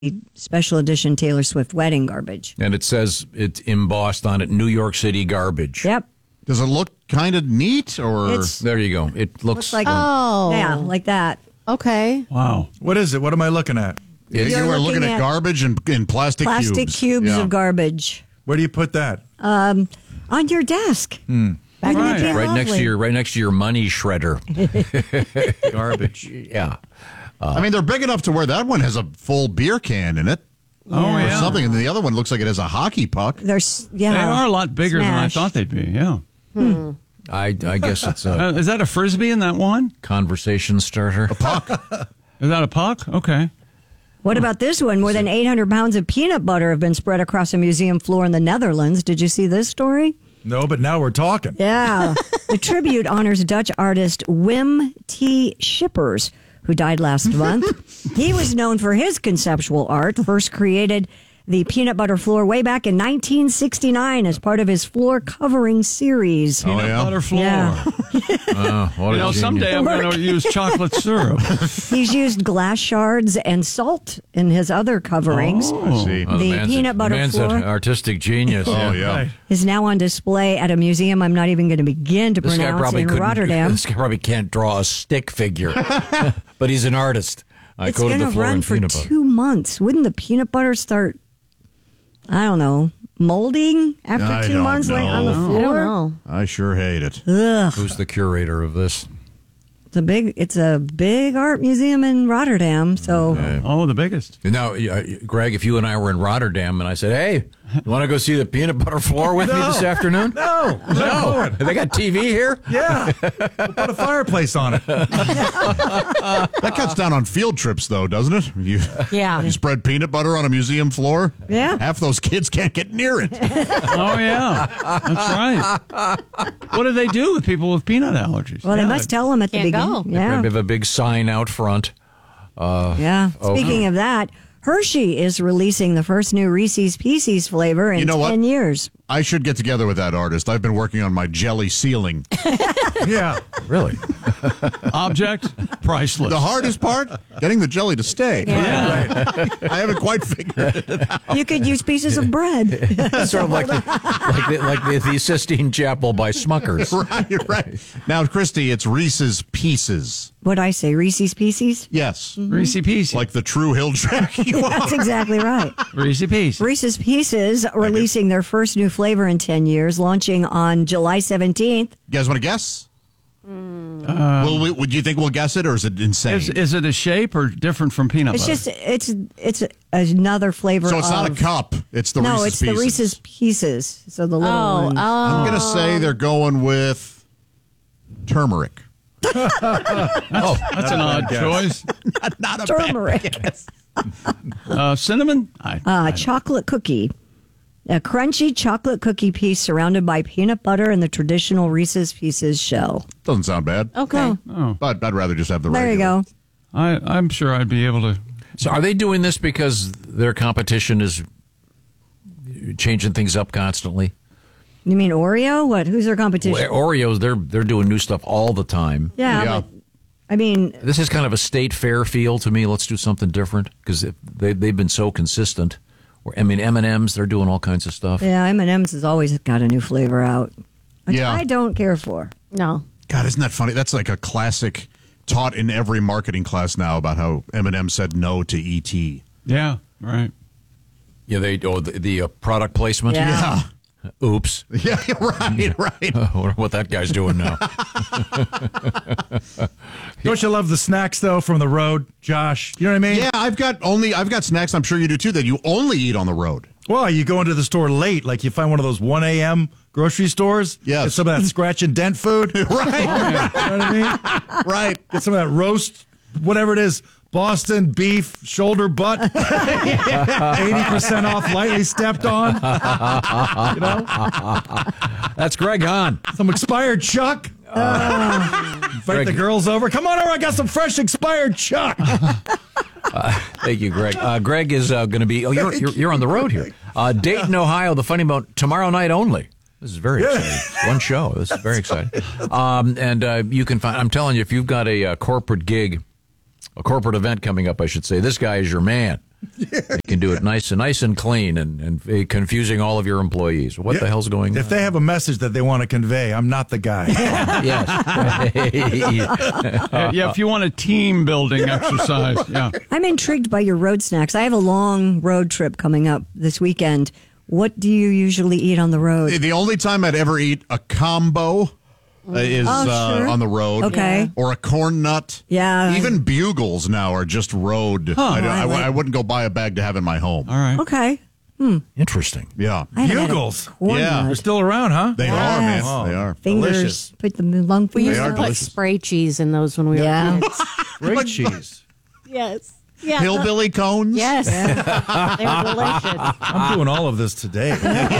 special edition Taylor Swift wedding garbage. And it says it's embossed on it, New York City garbage. Yep. Does it look kind of neat, or There you go. It looks like like that. Okay. Wow. What is it? What am I looking at? you are looking at garbage in plastic cubes Yeah. of garbage Where do you put that? on your desk. right next to your money shredder. Garbage. Yeah. I mean, they're big enough to where that one has a full beer can in it. Oh, Or yeah. something, and the other one looks like it has a hockey puck. There's They are a lot bigger than I Smash. thought they'd be, yeah. I guess it's a Is that a Frisbee in that one? conversation starter. Is that a puck? Okay. What about this one? More than 800 pounds of peanut butter have been spread across a museum floor in the Netherlands. Did you see this story? No, but now we're talking. Yeah. The tribute honors Dutch artist Wim T. Schippers, who died last month. He was known for his conceptual art, first created the peanut butter floor way back in 1969 as part of his floor covering series. Peanut butter floor. Yeah. Someday I'm going to use chocolate syrup. He's used glass shards and salt in his other coverings. I see. The peanut butter man's floor an artistic genius. Oh, yeah. Right. is now on display at a museum I'm not even going to begin to This guy pronounce probably in couldn't. Rotterdam. This guy probably can't draw a stick figure, but he's an artist. I It's coated going the to floor run in for peanut butter. 2 months. Wouldn't the peanut butter start, I don't know, molding after I 2 don't months like on the know. floor? I don't know. I sure hate it. Ugh. Who's the curator of this? It's a big art museum in Rotterdam. So Oh, the biggest. Now, Greg, if you and I were in Rotterdam and I said, "Hey, you want to go see the peanut butter floor with me this afternoon?" No. They got TV here. Yeah. We'll put a fireplace on it. That cuts down on field trips, though, doesn't it? Yeah. You spread peanut butter on a museum floor? Yeah. Half those kids can't get near it. Oh, yeah. That's right. What do they do with people with peanut allergies? well, they Yeah. must tell them at the Can't beginning. go. Yeah. Maybe have a big sign out front. Yeah. Speaking of that, Hershey is releasing the first new Reese's Pieces flavor in You know what? 10 years. I should get together with that artist. I've been working on my jelly ceiling. Yeah. Really? Object, priceless. The hardest part, getting the jelly to stay. Yeah. I haven't quite figured it out. You could use pieces of bread. Sort of like the Sistine Chapel by Smuckers. Right. Now, Christy, it's Reese's Pieces. What'd I say? Reese's Pieces? Yes. Reese Pieces. Like the true hill track you are. That's exactly right. Reese Pieces. Reese's Pieces releasing their first new flavor in 10 years, launching on July 17th. You guys want to guess? Would you think we'll guess it, or is it insane? Is it a shape or different from peanut It's butter? just it's another flavor. So it's not a of- cup. It's the No, Reese's it's Pieces. the Reese's Pieces. So the little one. I'm going to say they're going with turmeric. That's an odd choice. Not a Turmeric. Cinnamon? Chocolate cookie. A crunchy chocolate cookie piece surrounded by peanut butter and the traditional Reese's Pieces shell. Doesn't sound bad. Okay. But I'd rather just have the There you regular. go. I'm sure I'd be able to. So are they doing this because their competition is changing things up constantly? You mean Oreo? What? Who's their competition? Well, Oreos, they're doing new stuff all the time. Yeah. Yeah. But, I mean, This is kind of a state fair feel to me. Let's do something different because they've been so consistent. I mean, M&M's, they're doing all kinds of stuff. yeah, M&M's has always got a new flavor out, which Yeah. I don't care for. No. God, isn't that funny? That's like a classic taught in every marketing class now about how Eminem said no to E.T. Yeah, right. Yeah, the product placement. Yeah. Oops. Yeah, right. I wonder what that guy's doing now. Don't you love the snacks, though, from the road, Josh? You know what I mean? Yeah, I've got snacks, I'm sure you do too, that you only eat on the road. Well, you go into the store late, like you find one of those 1 a.m. grocery stores. Yes. Get some of that scratch and dent food. Right. You know what I mean? Right. Get some of that roast, whatever it is, Boston beef, shoulder butt. 80% off, lightly stepped on. You know? That's Greg Hahn. Some expired chuck. Invite Greg. the girls over. Come on over, I got some fresh expired chuck. Thank you, Greg. Greg is going to be. Oh, you're on the road here. Dayton, Ohio. The Funny Bone tomorrow night only. This is very exciting. One show. This is very exciting. And you can find. I'm telling you, if you've got a corporate gig, a corporate event coming up, I should say, this guy is your man. You can do it nice and clean and confusing all of your employees. What the hell's going on? If they have a message that they want to convey, I'm not the guy. Yes. Yeah, if you want a team building exercise. Yeah. I'm intrigued by your road snacks. I have a long road trip coming up this weekend. What do you usually eat on the road? The only time I'd ever eat a combo is sure. on the road. Okay. Or a corn nut. Yeah. Even bugles now are just road. I wouldn't go buy a bag to have in my home. All right. Okay. Interesting. Yeah. I haven't had a Bugles. corn Yeah. nut. They're still around, huh? They are, man. They are. Fingers. Delicious. Put the long We fingers used to out. put spray cheese in those when we were kids. Great cheese. Yes. Yeah. Hillbilly cones? Yes. They were delicious. I'm doing all of this today.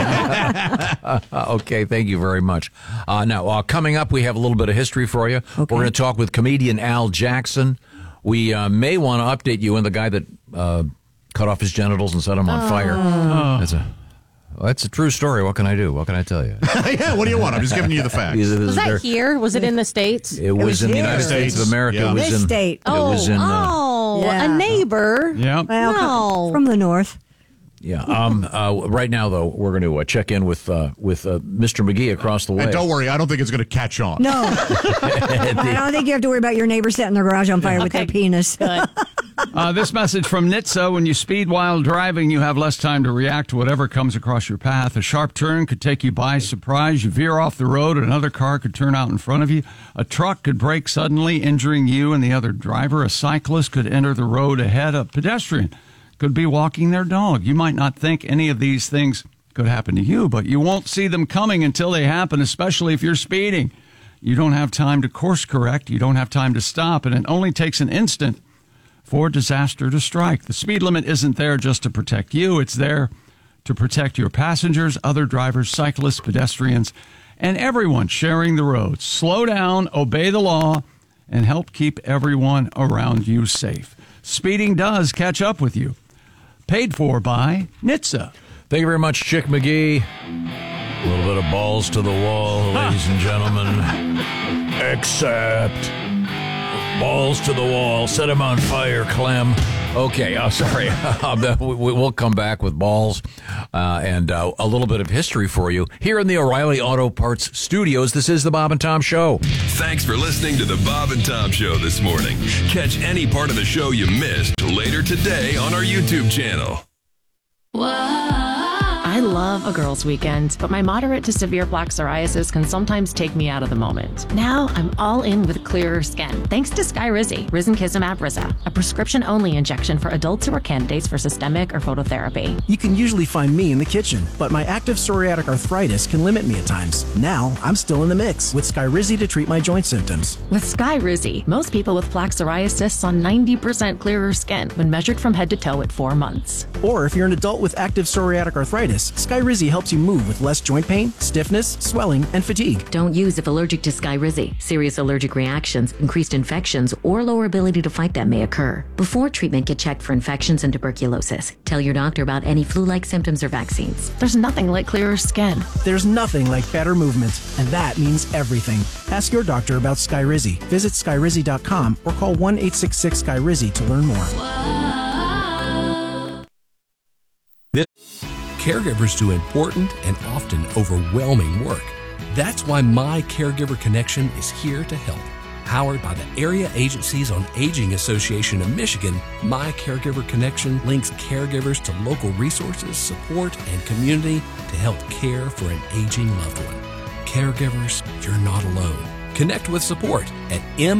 Okay, thank you very much. Now, coming up, we have a little bit of history for you. We're going to talk with comedian Al Jackson. We may want to update you on the guy that cut off his genitals and set him on fire. That's a true story. What can I do? What can I tell you? Yeah, what do you want? I'm just giving you the facts. Was that here? Was it in the States? It was in the here. United States of America. Yeah. It was This in, state. It was in. Yeah. A neighbor. Yeah. Well, No. from the north. Yeah. Right now, though, we're going to check in with Mr. McGee across the way. And don't worry, I don't think it's going to catch on. No. I don't think you have to worry about your neighbor setting their garage on fire with their penis. Good. This message from NHTSA: when you speed while driving, you have less time to react to whatever comes across your path. A sharp turn could take you by surprise. You veer off the road, another car could turn out in front of you. A truck could brake suddenly, injuring you and the other driver. A cyclist could enter the road ahead. A pedestrian could be walking their dog. You might not think any of these things could happen to you, but you won't see them coming until they happen, especially if you're speeding. You don't have time to course correct. You don't have time to stop, and it only takes an instant for disaster to strike. The speed limit isn't there just to protect you. It's there to protect your passengers, other drivers, cyclists, pedestrians, and everyone sharing the roads. Slow down, obey the law, and help keep everyone around you safe. Speeding does catch up with you. Paid for by NHTSA. Thank you very much, Chick McGee. A little bit of balls to the wall, ladies and gentlemen. Except balls to the wall. Set him on fire, Clem. Okay, sorry. We'll come back with balls and a little bit of history for you here in the O'Reilly Auto Parts studios. This is the Bob and Tom Show. Thanks for listening to the Bob and Tom Show this morning. Catch any part of the show you missed later today on our YouTube channel. I love a girls' weekend, but my moderate to severe plaque psoriasis can sometimes take me out of the moment. Now I'm all in with clearer skin, thanks to Skyrizi, risankizumab Riza, a prescription-only injection for adults who are candidates for systemic or phototherapy. You can usually find me in the kitchen, but my active psoriatic arthritis can limit me at times. Now I'm still in the mix with Skyrizi to treat my joint symptoms. With Skyrizi, most people with plaque psoriasis saw 90% clearer skin when measured from head to toe at 4 months. Or if you're an adult with active psoriatic arthritis, Skyrizi helps you move with less joint pain, stiffness, swelling, and fatigue. Don't use if allergic to Skyrizi. Serious allergic reactions, increased infections, or lower ability to fight them may occur. Before treatment, get checked for infections and tuberculosis. Tell your doctor about any flu-like symptoms or vaccines. There's nothing like clearer skin. There's nothing like better movement, and that means everything. Ask your doctor about Skyrizi. Visit Skyrizi.com or call 1-866-SKYRIZI to learn more. Caregivers do important and often overwhelming work. That's why My Caregiver Connection is here to help. Powered by the Area Agencies on Aging Association of Michigan, My Caregiver Connection links caregivers to local resources, support, and community to help care for an aging loved one. Caregivers, you're not alone. Connect with support at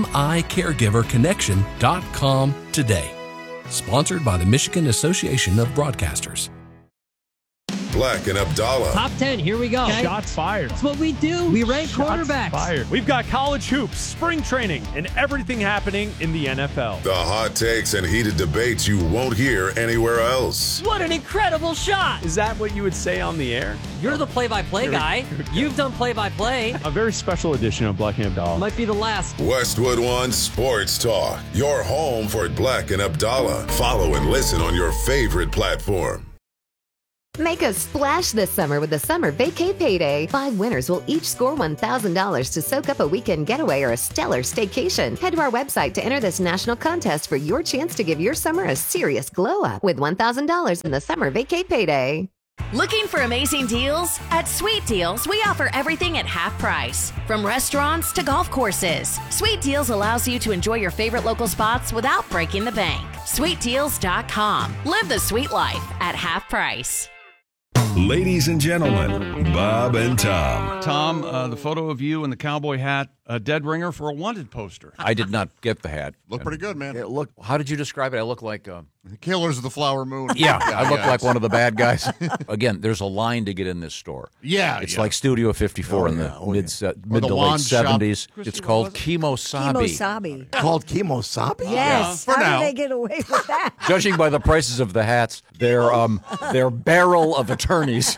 micaregiverconnection.com today. Sponsored by the Michigan Association of Broadcasters. Black and Abdallah. Top 10, here we go. Okay. Shots fired. That's what we do. We rank quarterbacks. Fired. We've got college hoops, spring training, and everything happening in the NFL. The hot takes and heated debates you won't hear anywhere else. What an incredible shot. Is that what you would say on the air? You're the play-by-play guy. You've done play-by-play. A very special edition of Black and Abdallah. Might be the last. Westwood One Sports Talk. Your home for Black and Abdallah. Follow and listen on your favorite platform. Make a splash this summer with the Summer Vacay Payday. 5 winners will each score $1,000 to soak up a weekend getaway or a stellar staycation. Head to our website to enter this national contest for your chance to give your summer a serious glow up with $1,000 in the Summer Vacay Payday. Looking for amazing deals? At Sweet Deals, we offer everything at half price. From restaurants to golf courses, Sweet Deals allows you to enjoy your favorite local spots without breaking the bank. SweetDeals.com. Live the sweet life at half price. Ladies and gentlemen, Bob and Tom. Tom, the photo of you in the cowboy hat, a dead ringer for a wanted poster. I did not get the hat. Look pretty good, man. How did you describe it? I look like... Killers of the Flower Moon. Yeah, I look like one of the bad guys. Again, there's a line to get in this store. Yeah. It's like Studio 54 in the mid to late 70s. It's called Kemosabe. Kemosabe. Called Kemosabe? Yes. Yeah. For How now. did they get away with that? Judging by the prices of the hats, they're barrel of attorneys.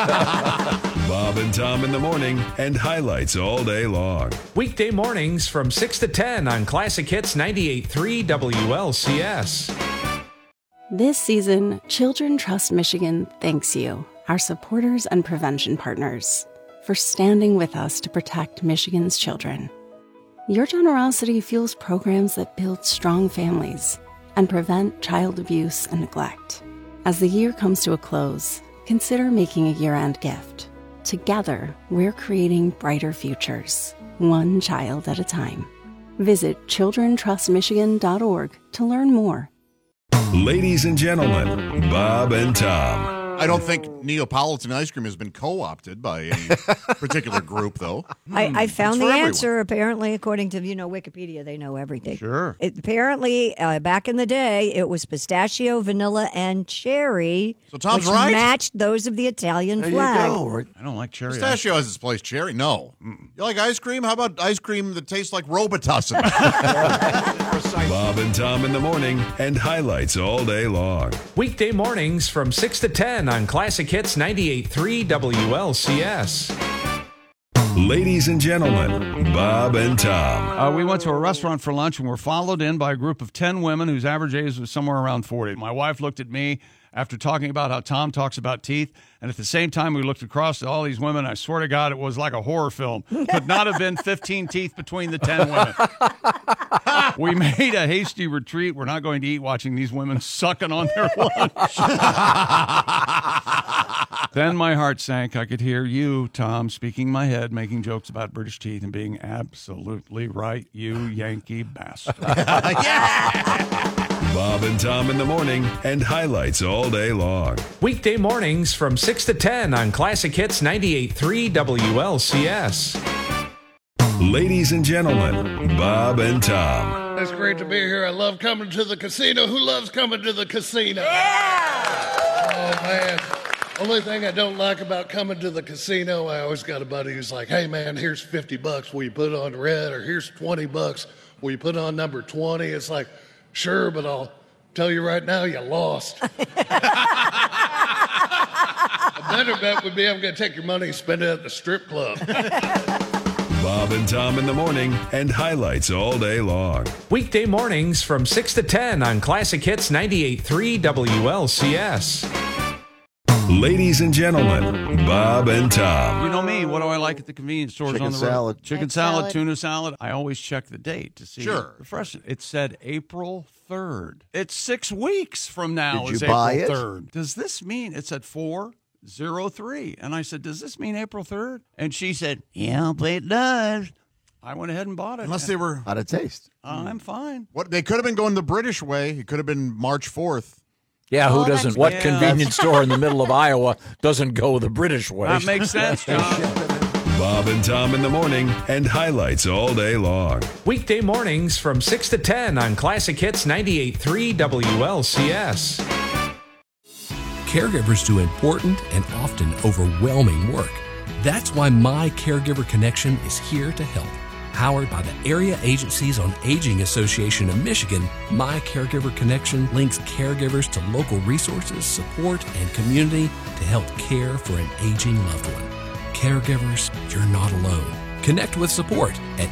Bob and Tom in the morning and highlights all day long. Weekday mornings from 6 to 10 on Classic Hits 98.3 WLCS. This season, Children Trust Michigan thanks you, our supporters and prevention partners, for standing with us to protect Michigan's children. Your generosity fuels programs that build strong families and prevent child abuse and neglect. As the year comes to a close, consider making a year-end gift. Together, we're creating brighter futures, one child at a time. Visit childrentrustmichigan.org to learn more. Ladies and gentlemen, Bob and Tom. I don't think Neapolitan ice cream has been co-opted by any particular group, though. I found It's the for everyone. answer. Apparently, according to Wikipedia, they know everything. Sure. Apparently, back in the day, it was pistachio, vanilla, and cherry. So Tom's which right. matched those of the Italian There you flag. go. I don't like cherry. Pistachio has its place. Cherry, no. You like ice cream? How about ice cream that tastes like Robitussin? Bob and Tom in the morning and highlights all day long. Weekday mornings from 6 to 10 on Classic Hits 98.3 WLCS. Ladies and gentlemen, Bob and Tom. We went to a restaurant for lunch and were followed in by a group of 10 women whose average age was somewhere around 40. My wife looked at me after talking about how Tom talks about teeth, and at the same time we looked across at all these women. I swear to God, it was like a horror film. Could not have been 15 teeth between the 10 women. We made a hasty retreat. We're not going to eat watching these women sucking on their lunch. Then my heart sank. I could hear you, Tom, speaking in my head, making jokes about British teeth and being absolutely right, you Yankee bastard. Bob and Tom in the morning and highlights all day long. Weekday mornings from 6 to 10 on Classic Hits 98.3 WLCS. Ladies and gentlemen, Bob and Tom. It's great to be here. I love coming to the casino. Who loves coming to the casino? Yeah! Oh, man. Only thing I don't like about coming to the casino, I always got a buddy who's like, hey, man, here's $50. Will you put on red? Or here's $20. Will you put on number 20? It's like, sure, but I'll tell you right now, you lost. A better bet would be I'm going to take your money and spend it at the strip club. Bob and Tom in the morning and highlights all day long. Weekday mornings from 6 to 10 on Classic Hits 98.3 WLCS. Ladies and gentlemen, Bob and Tom. You know me. What do I like at the convenience stores Chicken on the road? salad. Chicken salad, tuna salad. I always check the date to see Sure. the freshness. It said April 3rd. It's 6 weeks from now. Did is you buy April it? 3rd. Does this mean it said 4/03? And I said, does this mean April 3rd? And she said, yeah, but it does. I went ahead and bought it. Unless they were... How'd it taste? I'm fine. What they could have been going the British way. It could have been March 4th. Yeah, who doesn't? What yeah. convenience store in the middle of Iowa doesn't go the British way? That makes sense, John. Bob and Tom in the morning and highlights all day long. Weekday mornings from 6 to 10 on Classic Hits 98.3 WLCS. Caregivers do important and often overwhelming work. That's why My Caregiver Connection is here to help. Powered by the Area Agencies on Aging Association of Michigan, My Caregiver Connection links caregivers to local resources, support, and community to help care for an aging loved one. Caregivers, you're not alone. Connect with support at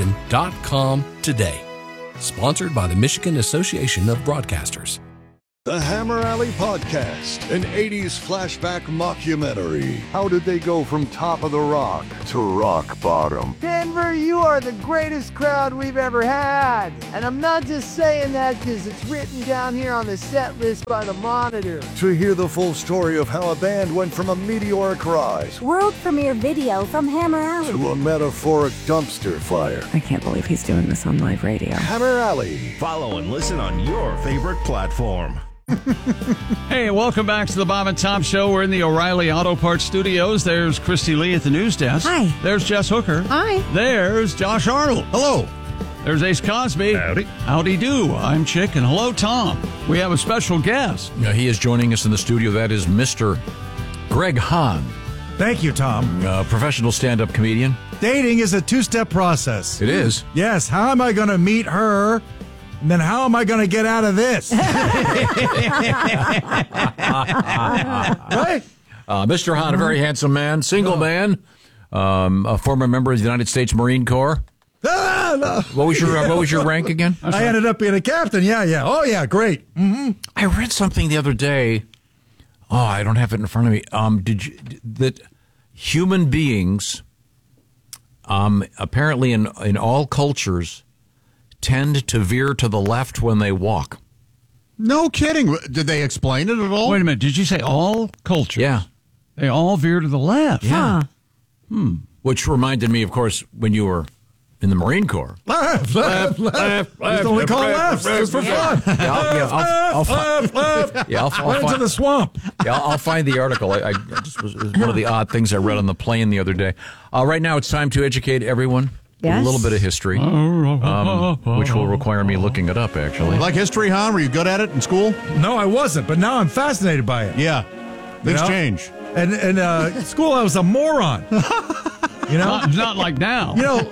micaregiverconnection.com today. Sponsored by the Michigan Association of Broadcasters. The The Hammer Alley Podcast, an 80s flashback mockumentary. How did they go from top of the rock to rock bottom? Denver, you are the greatest crowd we've ever had. And I'm not just saying that because it's written down here on the set list by the Monitor. To hear the full story of how a band went from a meteoric rise World premiere video from Hammer Alley. to a metaphoric dumpster fire. I can't believe he's doing this on live radio. Hammer Alley. Follow and listen on your favorite platform. Hey, welcome back to the Bob and Tom Show. We're in the O'Reilly Auto Parts Studios. There's Christy Lee at the news desk. Hi. There's Jess Hooker. Hi. There's Josh Arnold. Hello. There's Ace Cosby. Howdy. Howdy do. I'm Chick, and hello, Tom. We have a special guest. He is joining us in the studio. That is Mr. Greg Hahn, Thank you, Tom. professional stand-up comedian. Dating is a two-step process. It is. Yes. How am I going to meet her? And then how am I going to get out of this? Right? Mr. Hahn, a very handsome man, single man, a former member of the United States Marine Corps. What was your rank again? I ended up being a captain. Yeah. Oh, yeah, great. Mm-hmm. I read something the other day. Oh, I don't have it in front of me. That human beings, apparently in all cultures, tend to veer to the left when they walk. No kidding. Did they explain it at all? Wait a minute. Did you say all cultures? Yeah. They all veer to the left. Yeah. Huh. Which reminded me, of course, when you were in the Marine Corps. Left. It's only called left. It's for fun. I'll find into the swamp. Yeah, I'll find the article. I just was one of the odd things I read on the plane the other day. Right now, it's time to educate everyone. Yes. A little bit of history, which will require me looking it up, actually. You like history, huh? Were you good at it in school? No, I wasn't, but now I'm fascinated by it. Yeah. Things change. And in school, I was a moron. You know? Not like now. You know,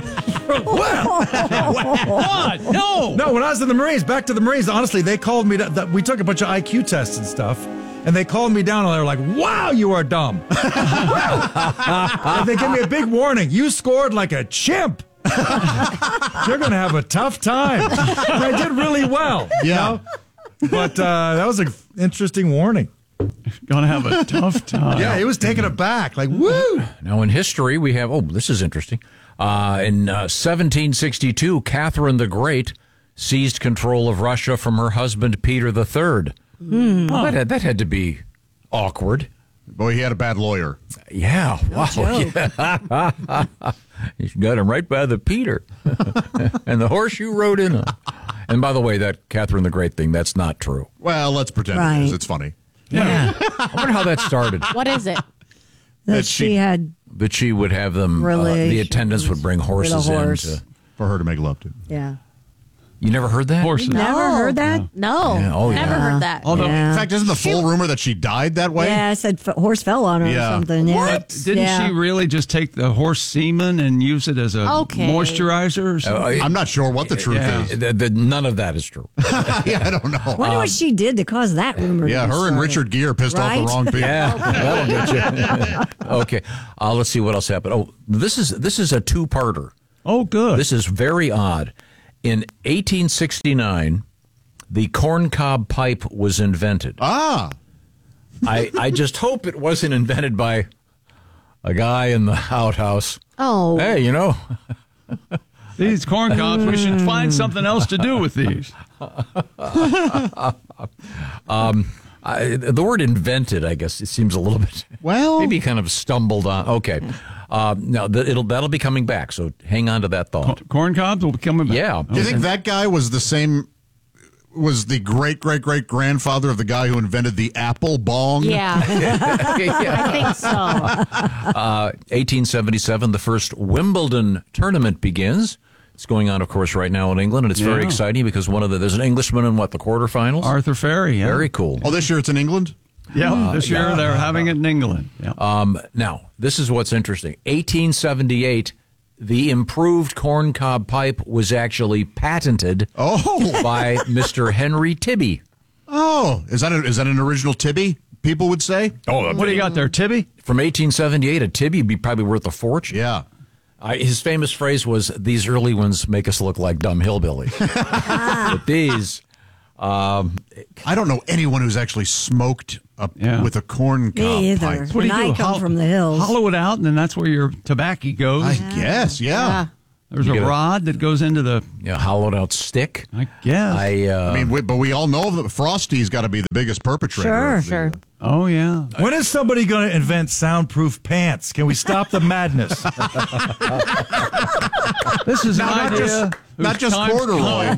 What? No. No, when I was in the Marines, back to the Marines, honestly, they called me, we took a bunch of IQ tests and stuff, and they called me down and they were like, wow, you are dumb. And they gave me a big warning. You scored like a chimp. You're going to have a tough time. And I did really well. Yeah. You know? But that was an interesting warning. Gonna have a tough time. Yeah, he was taken aback. Like, woo! Now, in history, we have, this is interesting. In 1762, Catherine the Great seized control of Russia from her husband, Peter III. Well, that had to be awkward. Boy, he had a bad lawyer. Yeah. Wow. Yeah. You got him right by the Peter. And the horse you rode in on. And by the way, that Catherine the Great thing, that's not true. Well, let's pretend it is. It's funny. Yeah. I wonder how that started. What is it? That she had. That she would have them, the attendants would bring horses in for her to make love to. Yeah. You never heard that? Horses. Never heard that? No. Yeah. Oh, Never yeah. heard that. Although, in fact, isn't the full rumor that she died that way? Yeah, I said horse fell on her or something. Yeah. Didn't she really just take the horse semen and use it as a moisturizer or something? I'm not sure what the truth is. None of that is true. Yeah, I don't know. I wonder what she did to cause that rumor. Yeah, her and Richard Gere pissed off the wrong people. Yeah, that'll get you. Okay, let's see what else happened. Oh, this is a two-parter. Oh, good. This is very odd. In 1869, the corncob pipe was invented. Ah. I just hope it wasn't invented by a guy in the outhouse. Oh. Hey, you know. These corn cobs, we should find something else to do with these. The word invented, I guess, it seems a little bit, maybe kind of stumbled on. Okay. Now, that'll be coming back, so hang on to that thought. Corn cobs will be coming back. Yeah. Do you think that guy was the great-great-great-grandfather of the guy who invented the apple bong? Yeah. I think so. 1877, the first Wimbledon tournament begins. It's going on, of course, right now in England, and it's very exciting because there's an Englishman in the quarterfinals? Arthur Ferry, yeah. Very cool. Oh, this year it's in England? Yeah, this year they're having it in England. Yeah. Now, this is what's interesting. 1878, the improved corncob pipe was actually patented by Mr. Henry Tibby. Oh, is that an original Tibby, people would say? Oh, what do you got there, Tibby? From 1878, a Tibby would be probably worth a fortune. Yeah. His famous phrase was, "These early ones make us look like dumb hillbillies." But these I don't know anyone who's actually smoked with a corn cob Me either. pipe. What do And you I do? come from the hills. Hollow it out, and then that's where your tobacco goes. I guess, yeah. There's You a get a- rod that goes into the. Hollowed out stick. I guess. I mean, but we all know that Frosty's got to be the biggest perpetrator. Sure. Oh yeah. When is somebody going to invent soundproof pants? Can we stop the madness? This is an Not idea. just- not whose just time's corduroy.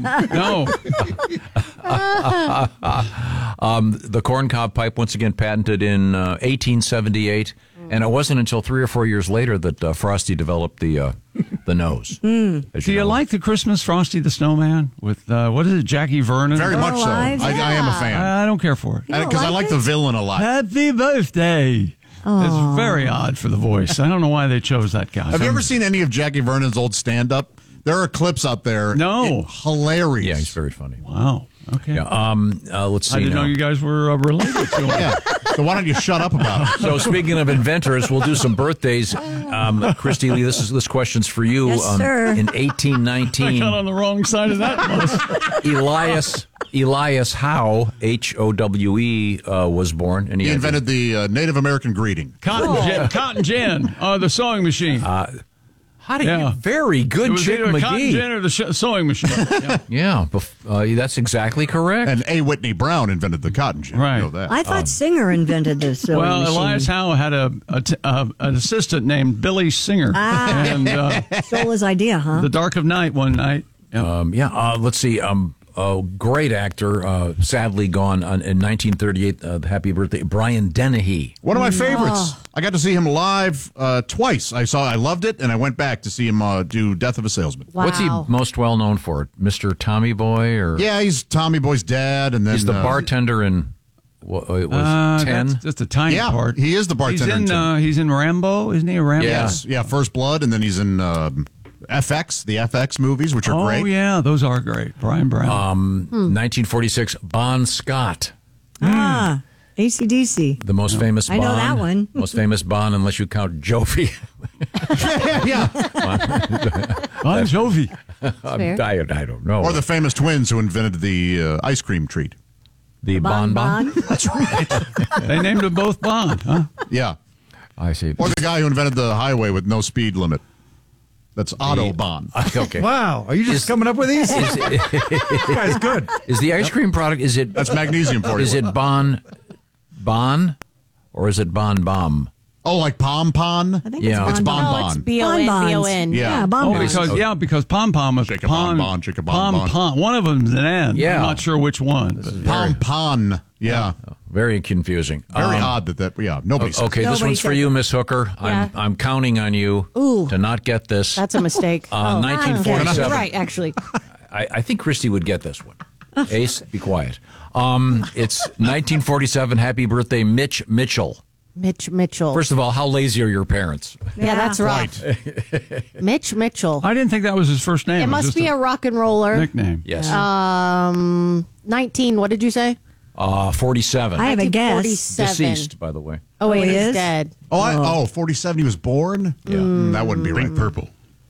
come. No. The corncob pipe, once again patented in 1878, and it wasn't until 3 or 4 years later that Frosty developed the nose. As Do you know. like the Christmas Frosty the Snowman with what is it, Jackie Vernon? Very much so. Alive? I am a fan. I don't care for it. Because I like the villain a lot. Happy birthday. It's very odd for the voice. I don't know why they chose that guy. Have you ever seen any of Jackie Vernon's old stand-up? There are clips out there. No. Hilarious. Yeah, he's very funny. Wow. Okay. Yeah. Let's see. I didn't now. know you guys were related to him. Yeah. So why don't you shut up about it? So speaking of inventors, we'll do some birthdays. Christy Lee, this question's for you. Yes, sir. In I 1819, got on the wrong side of that bus. Elias Howe, Howe, was born, and He invented the Native American greeting. Cotton gin, the sewing machine. How do you? Very It good, was Chick either a cotton McGee. gin or the sewing machine. Yeah. Yeah, that's exactly correct. And A. Whitney Brown invented the cotton gin. Right. You know that. I thought Singer invented the sewing Well, machine. Elias Howe had an assistant named Billy Singer. And Stole his idea, huh? the dark of night one night. Let's see. A great actor, sadly gone in 1938. Happy birthday, Brian Dennehy. One of my favorites. I got to see him live twice. I loved it, and I went back to see him do Death of a Salesman. What's he most well known for? Mr. Tommy Boy, or Yeah, he's Tommy Boy's dad, and then he's the bartender in. It was 10. That's just a tiny Yeah, part. he is the bartender in 10. He's in Rambo, isn't he? A Rambo? Yes, yeah, First Blood, and then he's in FX, the FX movies, which are great. Oh yeah, those are great. Brian Brown. 1946, Bon Scott. AC/DC. The most famous I Bond. know that one. Most famous Bond, unless you count Jovi. yeah. Bon Jovi. I don't know. Or the famous twins who invented the ice cream treat. The Bon Bon? That's right. They named them both Bond, huh? Yeah. I see. Or the guy who invented the highway with no speed limit. That's Autobahn. Okay. Wow. Are you just coming up with these? This guy's good. Is the ice cream product, is it... That's magnesium for you. Is it Bon, or is it Bon Bomb? Oh, like Pom Pon? I think Yeah. It's Bon No, Bon. it's B-O-N, B-O-N. Yeah. Yeah, Oh, bonbons. because Pom Pom was Shake a Pon bonbon, shake a bonbon. Pom. One of them's an N. Yeah. I'm not sure which one. Pom Pon. Yeah. Very confusing. Very odd that nobody says Okay, this Nobody one's for says you, it. Miss Hooker. Yeah. I'm counting on you to not get this. That's a mistake. 1947. Right, actually. I think Christy would get this one. Ace, be quiet. It's 1947. Happy birthday, Mitch Mitchell. Mitch Mitchell. First of all, how lazy are your parents? Yeah, that's right. Mitch Mitchell. I didn't think that was his first name. It was must just be a rock and roller. nickname. Yes. 19. What did you say? 47. I have a guess. 47. Deceased, by the way. Oh, wait, he he's is? dead. 47, he was born? Yeah. That wouldn't be right. Purple.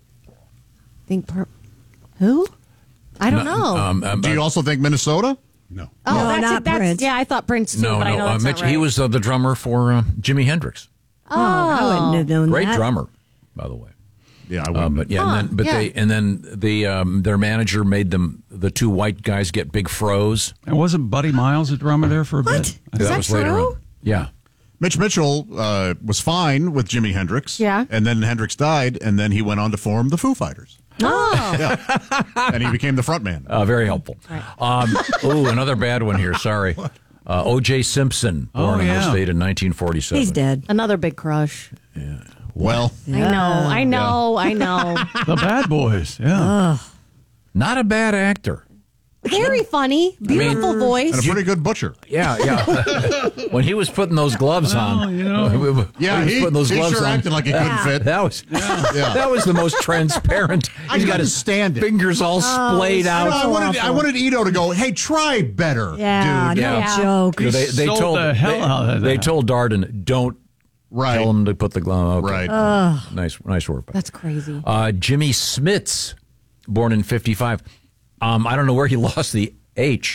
Who? I don't know. Do you also think Minnesota? No. Oh, No, that's not it. That's, Prince. yeah, I thought Prince too, No, but I know that's Mitch. not right. He was the drummer for Jimi Hendrix. I wouldn't have known Great that. drummer, by the way. Yeah, I wouldn't. But yeah, and then their manager made the two white guys get big froze. And wasn't Buddy Miles a drummer there for a bit? That was later on. Yeah. Mitch Mitchell was fine with Jimi Hendrix. Yeah. And then Hendrix died, and then he went on to form the Foo Fighters. Oh. Yeah. And he became the front man. Very helpful. Another bad one here. Sorry. O.J. Simpson, born in the state in 1947. He's dead. Another big crush. Yeah. Well, I know. The Bad Boys. Yeah. Not a bad actor. Very funny. Beautiful voice. and a pretty good butcher. Yeah. When he was putting those gloves on, Yeah, he sure acted like he couldn't fit. That was the most transparent. He's got his fingers all splayed out. I wanted Ito to go, hey, try better, Yeah, dude. no joke. They sold told the hell out of They that. told Darden, don't tell him to put the glove. Okay. Right. Nice work. That's crazy. Jimmy Smits, born in 55. I don't know where he lost the H.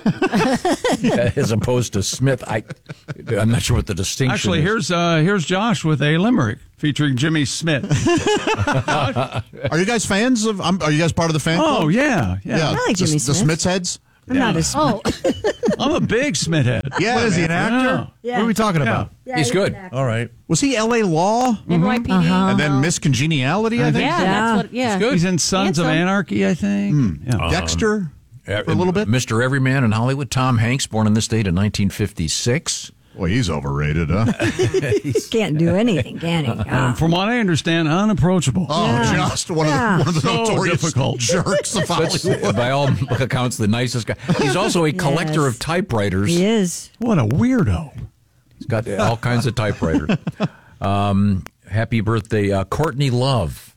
as opposed to Smith. I'm not sure what the distinction Actually, is. here's Josh with a limerick featuring Jimmy Smith. Are you guys fans of? Are you guys part of the fan club? Oh yeah. I like Jimmy the Smith. Smiths heads. I'm not a Oh, I'm a big Smith head. Yeah, What is he, an man. actor? Yeah. What are we talking about? Yeah, He's good. All right. Was he L.A. Law? NYPD. And then Miss Congeniality, I think. Yeah, that's what. Yeah, good. He's in Sons of Handsome. Anarchy, I think. Yeah. Dexter for a little bit. Mr. Everyman in Hollywood, Tom Hanks, born in this state in 1956. Boy, he's overrated, huh? Can't do anything, can he? From what I understand, unapproachable. Just one of the So notorious difficult. jerks of That's, Hollywood. by all accounts, the nicest guy. He's also a collector of typewriters. He is. What a weirdo. He's got all kinds of typewriters. Happy birthday, Courtney Love.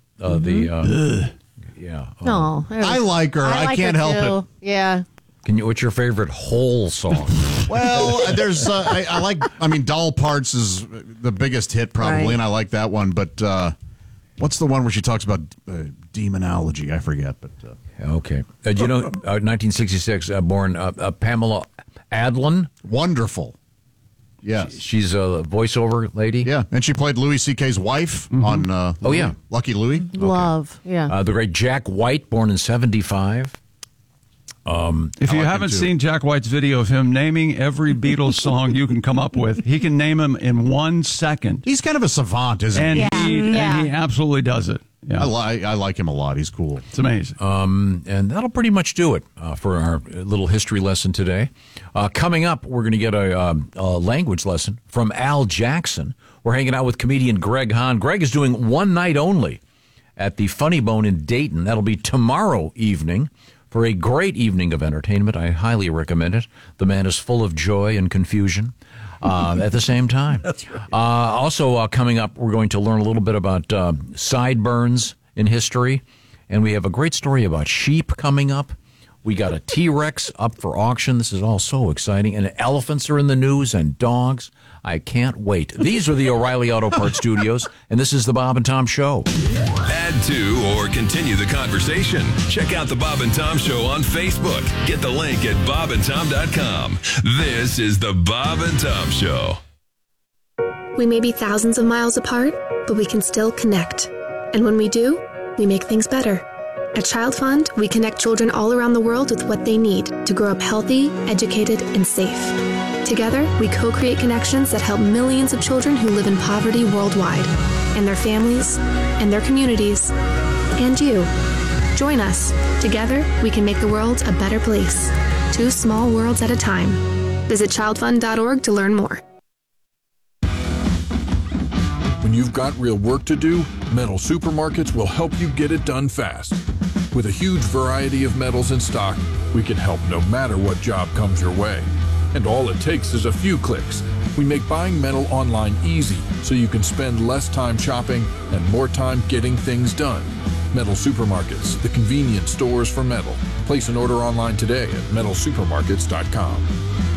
Yeah. No, I like her. I like can't her help too. it. Yeah. What's your favorite Hole song? Well, there's I like. I mean, Doll Parts is the biggest hit probably, Right. and I like that one. But what's the one where she talks about demonology? I forget. But Okay. Do you know 1966 born Pamela Adlon? wonderful. Yes, She's a voiceover lady. yeah, and she played Louis C.K.'s wife on. Oh, yeah. Lucky Louie. Love. Yeah. The great Jack White, born in 75. If I you like him haven't too. seen Jack White's video of him naming every Beatles song you can come up with, he can name them in 1 second. He's kind of a savant, isn't And he? he Yeah. absolutely does it. Yeah. I like him a lot. He's cool. It's amazing. And that'll pretty much do it for our little history lesson today. Coming up, we're going to get a language lesson from Al Jackson. We're hanging out with comedian Greg Hahn. Greg is doing one night only at the Funny Bone in Dayton. That'll be tomorrow evening for a great evening of entertainment. I highly recommend it. The man is full of joy and confusion at the same time. That's right. Also, coming up, we're going to learn a little bit about sideburns in history. And we have a great story about sheep coming up. We got a T-Rex up for auction. This is all so exciting. And elephants are in the news and dogs. I can't wait. These are the O'Reilly Auto Parts Studios, and this is the Bob and Tom Show. Add to or continue the conversation. Check out the Bob and Tom Show on Facebook. Get the link at bobandtom.com. This is the Bob and Tom Show. We may be thousands of miles apart, but we can still connect. And when we do, we make things better. At Child Fund, we connect children all around the world with what they need to grow up healthy, educated, and safe. Together, we co-create connections that help millions of children who live in poverty worldwide, and their families, and their communities, and you. Join us. Together, we can make the world a better place. 2 small worlds at a time. Visit childfund.org to learn more. When you've got real work to do, Metal Supermarkets will help you get it done fast. With a huge variety of metals in stock, we can help no matter what job comes your way. And all it takes is a few clicks. We make buying metal online easy so you can spend less time shopping and more time getting things done. Metal Supermarkets, the convenient stores for metal. Place an order online today at metalsupermarkets.com.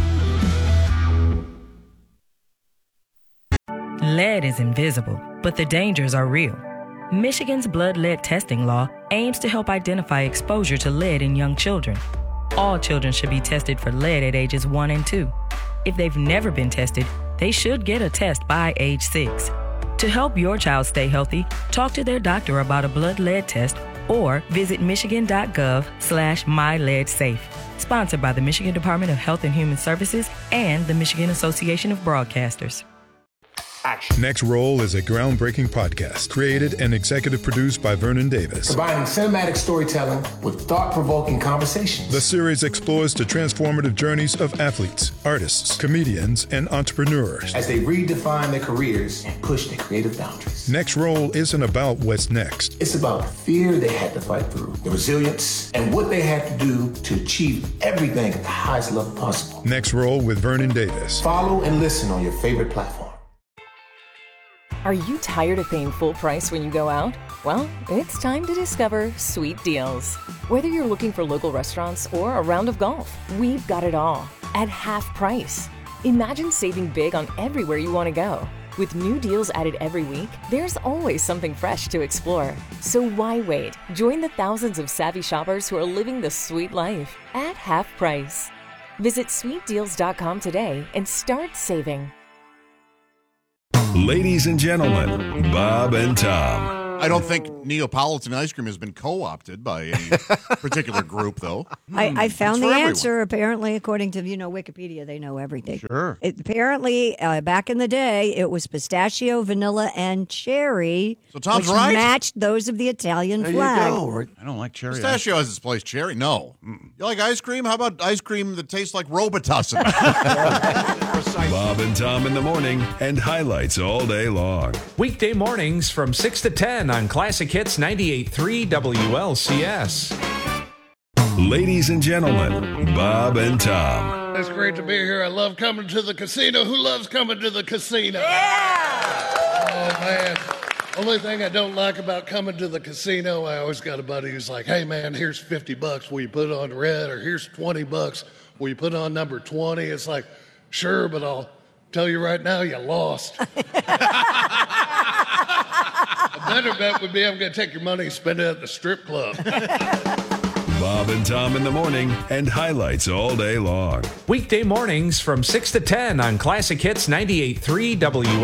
Lead is invisible, but the dangers are real. Michigan's blood lead testing law aims to help identify exposure to lead in young children. All children should be tested for lead at ages 1 and 2. If they've never been tested, they should get a test by age 6. To help your child stay healthy, talk to their doctor about a blood lead test or visit michigan.gov/myleadsafe. Sponsored by the Michigan Department of Health and Human Services and the Michigan Association of Broadcasters. Next Roll is a groundbreaking podcast created and executive produced by Vernon Davis. Combining cinematic storytelling with thought-provoking conversations. The series explores the transformative journeys of athletes, artists, comedians, and entrepreneurs as they redefine their careers and push their creative boundaries. Next Roll isn't about what's next. It's about the fear they had to fight through, the resilience, and what they had to do to achieve everything at the highest level possible. Next Roll with Vernon Davis. Follow and listen on your favorite platform. Are you tired of paying full price when you go out? Well, it's time to discover Sweet Deals. Whether you're looking for local restaurants or a round of golf, we've got it all at half price. Imagine saving big on everywhere you want to go. With new deals added every week, there's always something fresh to explore. So why wait? Join the thousands of savvy shoppers who are living the sweet life at half price. Visit sweetdeals.com today and start saving. Ladies and gentlemen, Bob and Tom. I don't think Neapolitan ice cream has been co-opted by any particular group, though. I found It's the for everyone. answer. Apparently, according to Wikipedia, they know everything. Sure. Apparently, back in the day, it was pistachio, vanilla, and cherry. So Tom's which right. matched those of the Italian There flag. you go. I don't like cherry. Pistachio has its place. Cherry, no. You like ice cream? How about ice cream that tastes like Robitussin? Bob and Tom in the morning and highlights all day long. Weekday mornings from 6 to 10 on Classic Hits 98.3 WLCS. Ladies and gentlemen, Bob and Tom. It's great to be here. I love coming to the casino. Who loves coming to the casino? Yeah! Oh, man. Only thing I don't like about coming to the casino, I always got a buddy who's like, hey, man, here's $50. Will you put it on red? Or here's $20. Will you put it on number 20? It's like, sure, but I'll tell you right now, you lost. A better bet would be I'm going to take your money and spend it at the strip club. Bob and Tom in the morning and highlights all day long. Weekday mornings from 6 to 10 on Classic Hits 98.3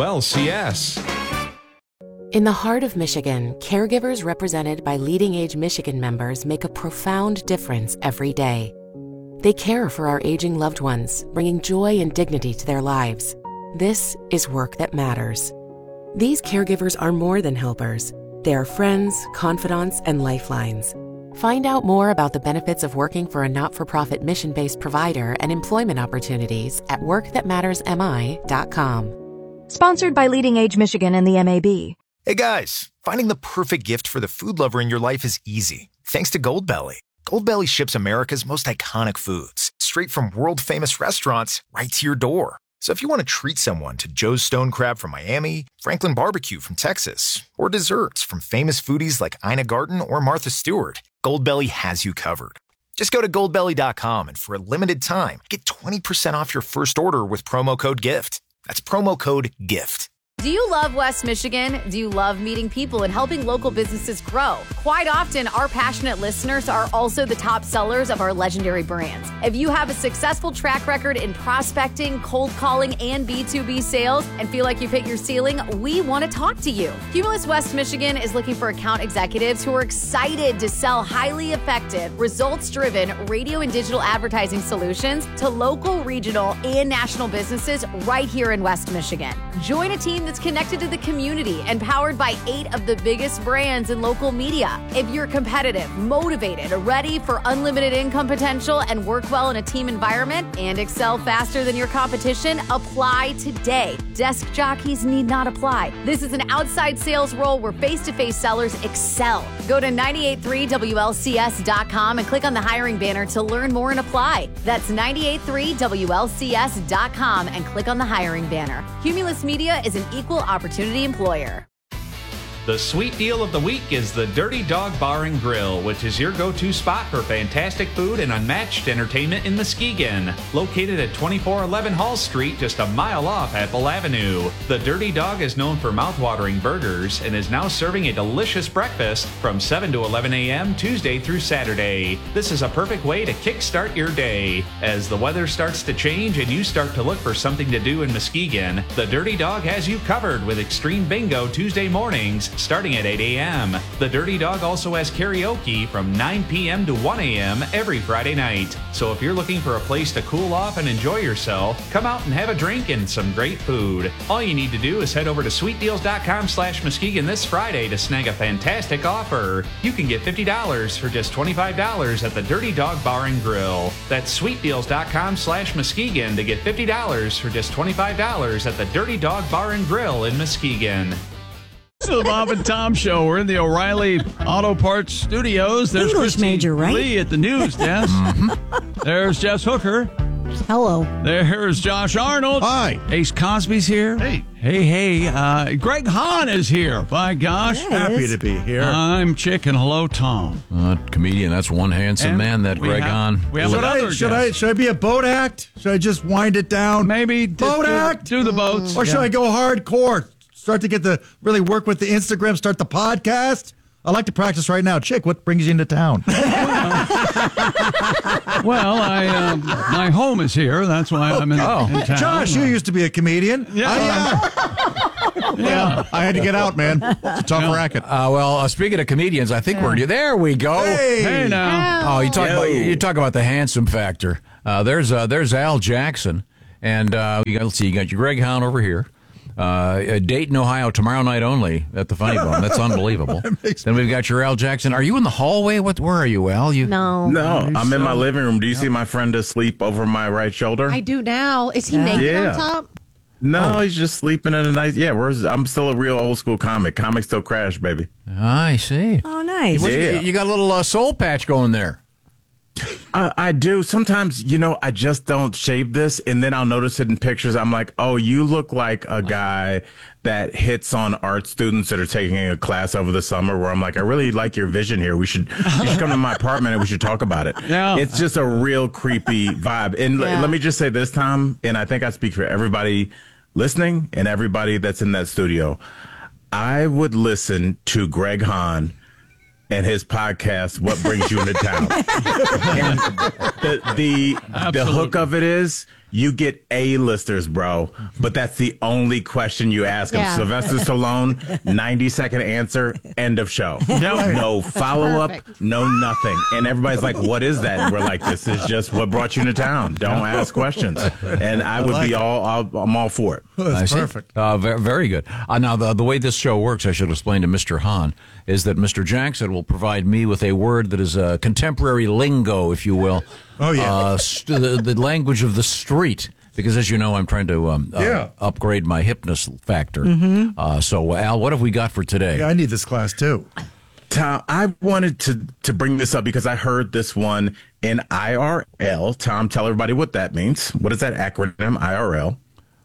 WLCS. In the heart of Michigan, caregivers represented by Leading Age Michigan members make a profound difference every day. They care for our aging loved ones, bringing joy and dignity to their lives. This is work that matters. These caregivers are more than helpers. They are friends, confidants, and lifelines. Find out more about the benefits of working for a not-for-profit mission-based provider and employment opportunities at workthatmattersmi.com. Sponsored by Leading Age Michigan and the MAB. Hey guys, finding the perfect gift for the food lover in your life is easy, thanks to Goldbelly. Goldbelly ships America's most iconic foods, straight from world-famous restaurants right to your door. So if you want to treat someone to Joe's Stone Crab from Miami, Franklin Barbecue from Texas, or desserts from famous foodies like Ina Garten or Martha Stewart, Goldbelly has you covered. Just go to goldbelly.com and for a limited time, get 20% off your first order with promo code GIFT. That's promo code GIFT. Do you love West Michigan? Do you love meeting people and helping local businesses grow? Quite often, our passionate listeners are also the top sellers of our legendary brands. If you have a successful track record in prospecting, cold calling, and B2B sales and feel like you've hit your ceiling, we want to talk to you. Cumulus West Michigan is looking for account executives who are excited to sell highly effective, results-driven radio and digital advertising solutions to local, regional, and national businesses right here in West Michigan. Join a team that's connected to the community and powered by 8 of the biggest brands in local media. If you're competitive, motivated, ready for unlimited income potential, and work well in a team environment and excel faster than your competition, apply today. Desk jockeys need not apply. This is an outside sales role where face-to-face sellers excel. Go to 983WLCS.com and click on the hiring banner to learn more and apply. That's 983WLCS.com and click on the hiring banner. Cumulus Media is an equal opportunity employer. The sweet deal of the week is the Dirty Dog Bar and Grill, which is your go-to spot for fantastic food and unmatched entertainment in Muskegon. Located at 2411 Hall Street, just a mile off Apple Avenue. The Dirty Dog is known for mouth-watering burgers and is now serving a delicious breakfast from 7 to 11 a.m. Tuesday through Saturday. This is a perfect way to kickstart your day. As the weather starts to change and you start to look for something to do in Muskegon, the Dirty Dog has you covered with Extreme Bingo Tuesday mornings starting at 8 a.m. The Dirty Dog also has karaoke from 9 p.m. to 1 a.m. every Friday night. So if you're looking for a place to cool off and enjoy yourself, come out and have a drink and some great food. All you need to do is head over to sweetdeals.com/Muskegon this Friday to snag a fantastic offer. You can get $50 for just $25 at the Dirty Dog Bar and Grill. That's sweetdeals.com/Muskegon to get $50 for just $25 at the Dirty Dog Bar and Grill in Muskegon. To the Bob and Tom Show. We're in the O'Reilly Auto Parts Studios. There's English Christine major, right? Lee at the news desk. There's Jess Hooker. Hello. There's Josh Arnold. Hi. Ace Cosby's here. Hey. Hey. Greg Hahn is here. By gosh. Yeah, Happy to be here. I'm Chick, and hello, Tom. Comedian, that's one handsome And man, that we Greg have- Hahn. we have another Should I be a boat act? Should I just wind it down? Maybe boat act? do the boats. Or should I go hardcore? Start to really work with the Instagram, start the podcast? I'd like to practice right now. Chick, what brings you into town? Well, my home is here. That's why I'm in town. Josh, you used to be a comedian. Yeah. Yeah, I had to get out, man. It's a tough racket. Speaking of comedians, I think we're there. We go. Hey now. Oh, you talk about the handsome factor. There's Al Jackson, and you got your Greg Hahn over here. Dayton, Ohio, tomorrow night only at the Funny Bone. That's unbelievable. Then we've got your Al Jackson. Are you in the hallway? Where are you, Al? No, I'm in my living room. Do you see my friend asleep over my right shoulder? I do now. Is he naked on top? No, he's just sleeping in a nice. Yeah, I'm still a real old school comic. Comics still crash, baby. I see. Oh, nice. You got a little soul patch going there. I do. Sometimes, I just don't shave this, and then I'll notice it in pictures. I'm like, oh, you look like a guy that hits on art students that are taking a class over the summer, where I'm like, I really like your vision here. You should come to my apartment and we should talk about it. Yeah. It's just a real creepy vibe. And let me just say this, Tom, and I think I speak for everybody listening and everybody that's in that studio. I would listen to Greg Hahn and his podcast, What Brings You Into Town. And the hook of it is you get A-listers, bro. But that's the only question you ask him. Sylvester Stallone, 90-second answer, end of show. No follow-up, no nothing. And everybody's like, what is that? And we're like, this is just what brought you into town. Don't ask questions. And I would be I'm all for it. That's perfect. Very, very good. Now, the way this show works, I should explain to Mr. Hahn, is that Mr. Jackson will provide me with a word that is a contemporary lingo, if you will. Oh, yeah. The language of the street. Because, as you know, I'm trying to upgrade my hipness factor. Mm-hmm. So, Al, what have we got for today? Yeah, I need this class, too. Tom, I wanted to bring this up because I heard this one in IRL. Tom, tell everybody what that means. What is that acronym, IRL?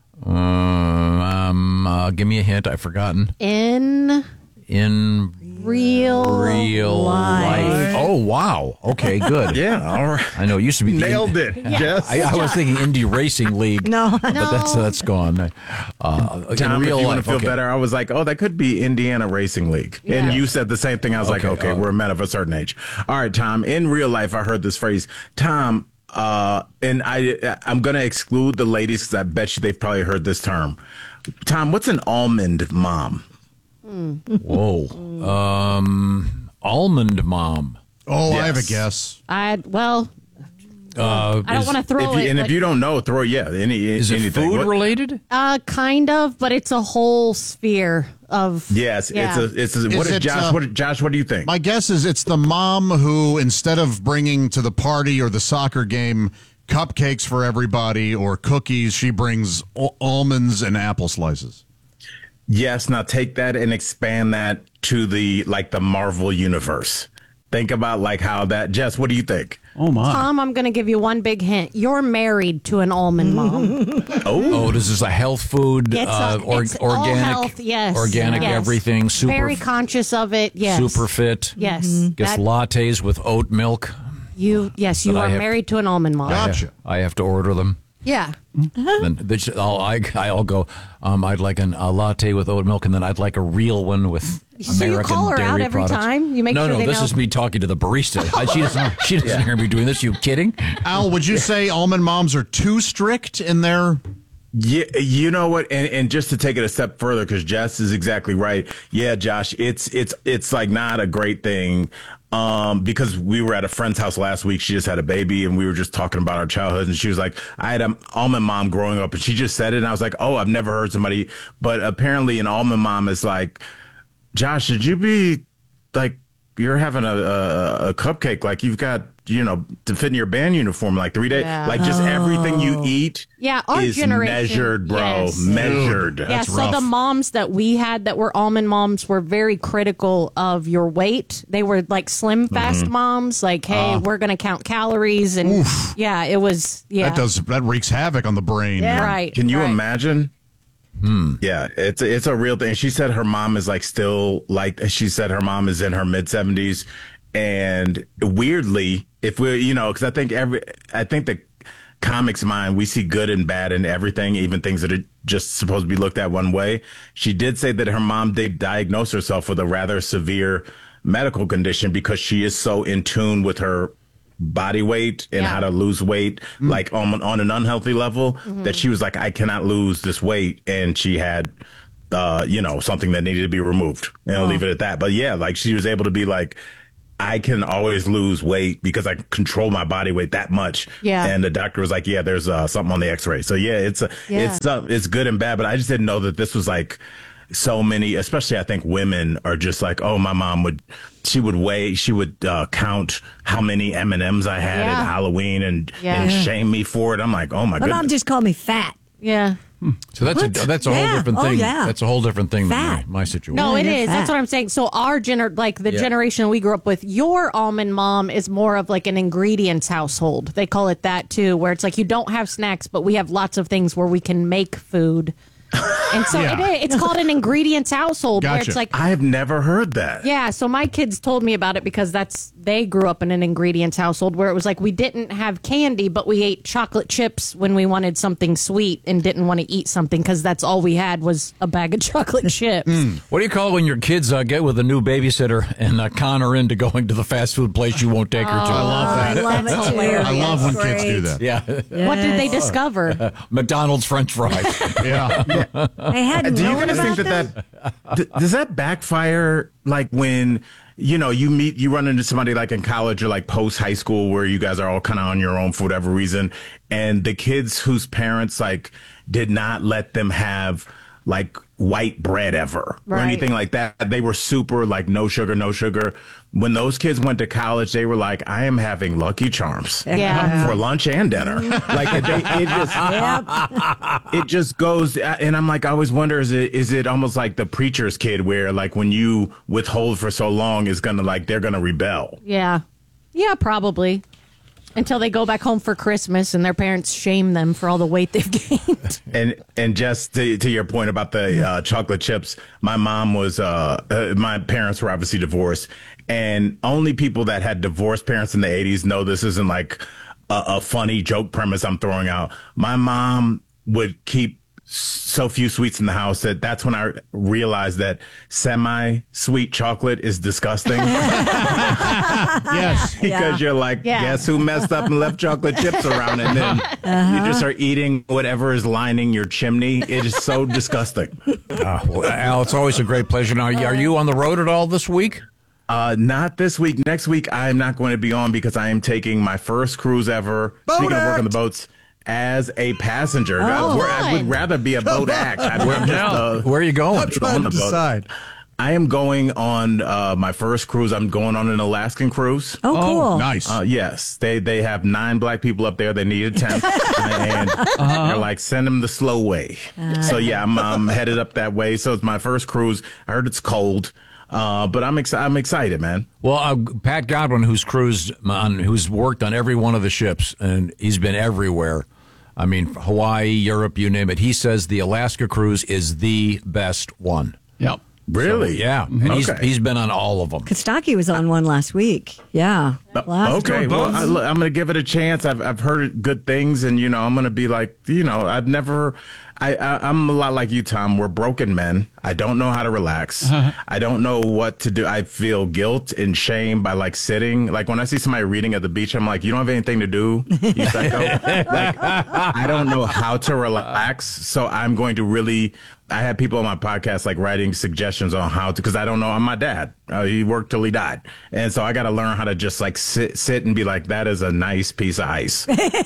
Give me a hint. I've forgotten. In real life. Oh, wow. Okay, good. Yeah, all right. I know it used to be nailed it. Yes. I was thinking Indy Racing League. No. But that's gone. Tom, if you want to feel better, I was like, oh, that could be Indiana Racing League. Yeah. And you said the same thing. I was like, okay, we're men of a certain age. All right, Tom, in real life, I heard this phrase. Tom, and I'm going to exclude the ladies because I bet you they've probably heard this term. Tom, what's an almond mom? Whoa. Almond mom. Oh, yes. I have a guess. I don't want to throw it. And if you don't know, throw Is it anything. Food related? Kind of, but it's a whole sphere of. Yes, Josh, what do you think? My guess is it's the mom who, instead of bringing to the party or the soccer game cupcakes for everybody or cookies, she brings almonds and apple slices. Yes, now take that and expand that to the Marvel universe. Think about how that. Jess, what do you think? Oh my, Tom, I'm going to give you one big hint. You're married to an almond mom. Oh, this is a health food, it's organic, all health, yes, organic everything. Super, very conscious of it. Yes, super fit. Yes, gets lattes with oat milk. You are married to an almond mom. Gotcha. I have to order them. Yeah. Then I'll go. I'd like a latte with oat milk, and then I'd like a real one with so American you call her dairy out every products. time? You make sure they this know? is me talking to the barista. She doesn't hear me doing this. You kidding? Al, would you say almond moms are too strict in their? Yeah, you know what, and just to take it a step further, because Jess is exactly right. Yeah, Josh, it's not a great thing. Because we were at a friend's house last week. She just had a baby, and we were just talking about our childhood. And she was like, I had an almond mom growing up, and she just said it. And I was like, oh, I've never heard somebody. But apparently an almond mom is like, Josh, should you be you're having a cupcake, you've got, to fit in your band uniform 3 days. Yeah. Just everything you eat our is generation, measured, bro. yes. Measured. Yeah, That's so rough. the moms that we had that were almond moms were very critical of your weight. They were slim fast moms, hey, we're going to count calories. And yeah, it was, That wreaks havoc on the brain. Yeah. Right. Can you imagine? Yeah, it's a real thing. She said her mom is she said her mom is in her mid 70s, and weirdly, if we, because I think the comics mind, we see good and bad in everything, even things that are just supposed to be looked at one way. She did say that her mom did diagnose herself with a rather severe medical condition because she is so in tune with her body weight and how to lose weight, like on an unhealthy level, that she was like, I cannot lose this weight. And she had, something that needed to be removed. And I'll leave it at that. But yeah, like she was able to be like, I can always lose weight because I control my body weight that much. Yeah. And the doctor was like, yeah, there's something on the x-ray. So yeah, it's good and bad, but I just didn't know that this was like so many, especially I think women are just like, oh, my mom would count how many M&Ms I had at Halloween and shame me for it. I'm like, oh my goodness. My mom just called me fat. Yeah. So that's a whole different thing. Yeah. That's a whole different thing than my situation. No, it is. That's what I'm saying. So our generation we grew up with, your almond mom is more of like an ingredients household. They call it that too, where it's like you don't have snacks, but we have lots of things where we can make food. And so it's called an ingredients household. Gotcha. Where it's like, I have never heard that. Yeah, so my kids told me about it because they grew up in an ingredients household where it was like we didn't have candy, but we ate chocolate chips when we wanted something sweet and didn't want to eat something because that's all we had was a bag of chocolate chips. What do you call it when your kids get with a new babysitter and con her into going to the fast food place you won't take her to? I love that. I love it too. I love when Great. kids do that. Yeah. What did they discover? McDonald's French fries. I hadn't Do you known guys about think does that backfire like when you run into somebody like in college or like post high school where you guys are all kind of on your own for whatever reason, and the kids whose parents like did not let them have like white bread ever or anything like that, they were super like no sugar. When those kids went to college, they were like, I am having Lucky Charms for lunch and dinner. Like it just goes. And I'm like, I always wonder, is it almost like the preacher's kid where like when you withhold for so long is going to like, they're going to rebel. Yeah, probably. Until they go back home for Christmas and their parents shame them for all the weight they've gained. And just to your point about the chocolate chips, my mom was, my parents were obviously divorced, and only people that had divorced parents in the 80s know this isn't like a funny joke premise I'm throwing out. My mom would keep so few sweets in the house that's when I realized that semi-sweet chocolate is disgusting. Yes. Because you're like, guess who messed up and left chocolate chips around? And then you just are eating whatever is lining your chimney. It is so disgusting. Well, Al, it's always a great pleasure. Now, are you on the road at all this week? Not this week. Next week, I'm not going to be on because I am taking my first cruise ever. Speaking of working the boats, as a passenger. I would rather be a boat act. Where are you going? I'm trying to decide. I am going on my first cruise. I'm going on an Alaskan cruise. Oh, cool. Nice. Yes. They have 9 black people up there. They need a 10th. And they're like, send them the slow way. So, yeah, I'm headed up that way. So it's my first cruise. I heard it's cold. But I'm excited, man. Well, Pat Godwin, who's worked on every one of the ships, and he's been everywhere. I mean, Hawaii, Europe, you name it. He says the Alaska cruise is the best one. Yep. Really? So, yeah. And he's been on all of them. Kostaki was on one last week. Yeah. Okay. Well, I'm going to give it a chance. I've heard good things, and I'm going to be like, I'm a lot like you, Tom. We're broken men. I don't know how to relax. I don't know what to do. I feel guilt and shame by like sitting. Like when I see somebody reading at the beach, I'm like, you don't have anything to do, you psycho. Like, I don't know how to relax. So I'm going to really, I had people on my podcast like writing suggestions on how to, because I don't know. I'm my dad. He worked till he died. And so I got to learn how to just like sit and be like, that is a nice piece of ice.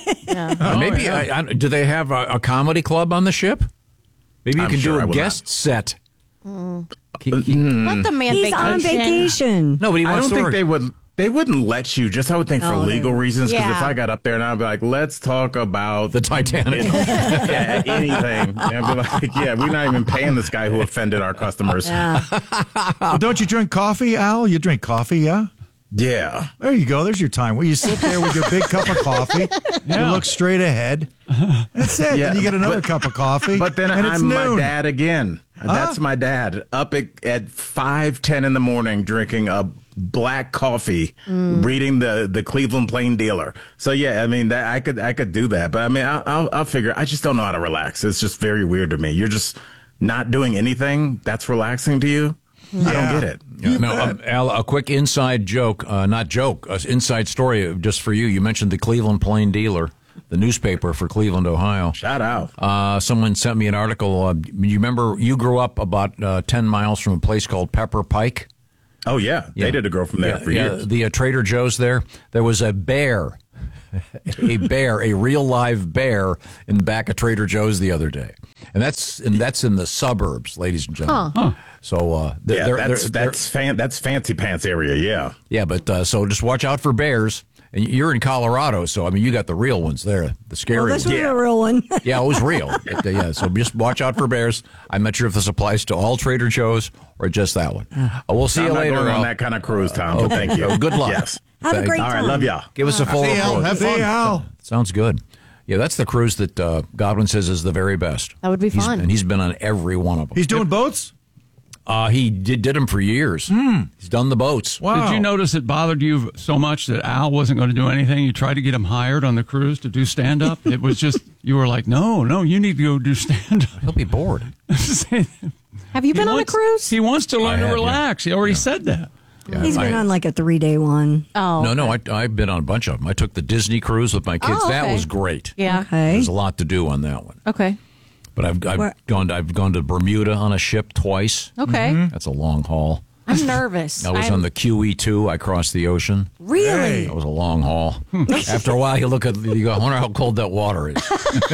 Maybe, do they have a comedy club on the ship? Maybe you can do a guest set. Let the man He's on vacation. No, but he wants I don't to think work. they wouldn't let you, just I would think for legal reasons, because if Yeah. I got up there and I'd be like, let's talk about The Titanic. anything. And I'd be like, we're not even paying this guy who offended our customers. Well, don't you drink coffee, Al? You drink coffee, yeah? Yeah. There you go. There's your time. Well, you sit there with your big cup of coffy. You look straight ahead. That's it. Yeah, Then you get another cup of coffee. But then and it's I'm noon. my dad again. That's my dad up at 5:10 in the morning drinking a black coffee, reading the Cleveland Plain Dealer. So yeah, I mean that I could do that, but I mean I'll figure. I just don't know how to relax. It's just very weird to me. You're just not doing anything. That's relaxing to you. I don't get it. Yeah. Now, Al, a quick inside joke, inside story just for you. You mentioned the Cleveland Plain Dealer, the newspaper for Cleveland, Ohio. Shout out. Someone sent me an article. You remember you grew up about 10 miles from a place called Pepper Pike? Oh, yeah. Dated a girl from there for years. The Trader Joe's there was a bear. A real live bear in the back of Trader Joe's the other day, and that's in the suburbs, ladies and gentlemen. Huh. So that's fancy pants area, yeah. But so just watch out for bears. And you're in Colorado, so I mean, you got the real ones there, the scary this ones. was a real one. Yeah, it was real. So just watch out for bears. I'm not sure if this applies to all Trader Joe's or just that one. We'll see you later. I'm not going on that kind of cruise, Tom. Okay. Thank you. Good luck. Yes. Have a great time. All right, love y'all. Give us a full report. Have fun. Al. Sounds good. Yeah, that's the cruise that Godwin says is the very best. That would be fun. And he's been on every one of them. He's doing boats? He did them for years. He's done the boats. Wow. Did you notice it bothered you so much that Al wasn't going to do anything? You tried to get him hired on the cruise to do stand-up. It was just, you were like, no, you need to go do stand-up. He'll be bored. Have you been on a cruise? He wants to learn to have, relax. He already said that. Yeah, He's been on like a 3-day one. Oh. No, I've been on a bunch of them. I took the Disney cruise with my kids. Oh, okay. That was great. Yeah. Okay. There's a lot to do on that one. Okay. But I've gone to Bermuda on a ship twice. Okay. That's a long haul. I'm nervous. I was on the QE2. I crossed the ocean. Really? That was a long haul. After a while, you go, I wonder how cold that water is.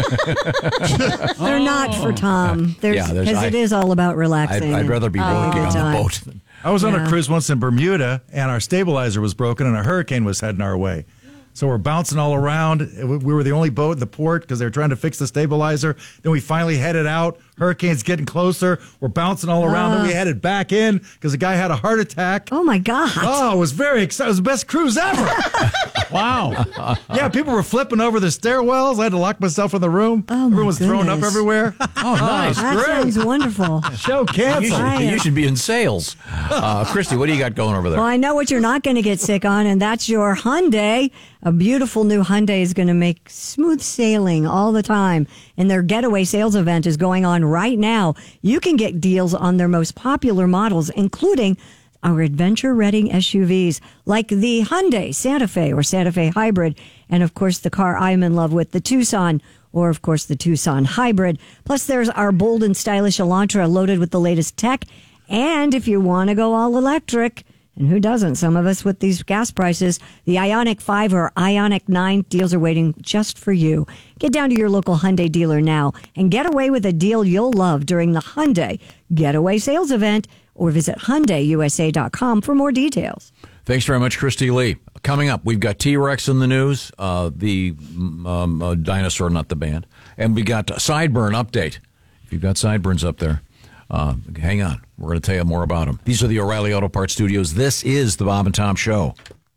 They're not for Tom. Because it is all about relaxing. I'd rather be working on the boat. I was on a cruise once in Bermuda, and our stabilizer was broken, and a hurricane was heading our way. So we're bouncing all around. We were the only boat in the port because they were trying to fix the stabilizer. Then we finally headed out. Hurricane's getting closer. We're bouncing all around. Then we headed back in because the guy had a heart attack. Oh, my God. Oh, it was very exciting. It was the best cruise ever. Wow. Yeah, people were flipping over the stairwells. I had to lock myself in the room. Oh, my Everyone was throwing up goodness. everywhere. Oh, nice. That Great. sounds wonderful. Show canceled. You should be in sales. Christy, what do you got going over there? Well, I know what you're not going to get sick on, and that's your Hyundai. A beautiful new Hyundai is going to make smooth sailing all the time. And their getaway sales event is going on right now. You can get deals on their most popular models, including our adventure-ready SUVs, like the Hyundai Santa Fe or Santa Fe Hybrid, and, of course, the car I'm in love with, the Tucson, or, of course, the Tucson Hybrid. Plus, there's our bold and stylish Elantra loaded with the latest tech. And if you want to go all electric, and who doesn't? Some of us with these gas prices. The Ioniq 5 or Ioniq 9 deals are waiting just for you. Get down to your local Hyundai dealer now and get away with a deal you'll love during the Hyundai Getaway Sales Event, or visit HyundaiUSA.com for more details. Thanks very much, Christy Lee. Coming up, we've got T-Rex in the news, the dinosaur, not the band. And we got a Sideburn update. If you've got Sideburns up there, hang on. We're going to tell you more about them. These are the O'Reilly Auto Parts Studios. This is the Bob and Tom Show.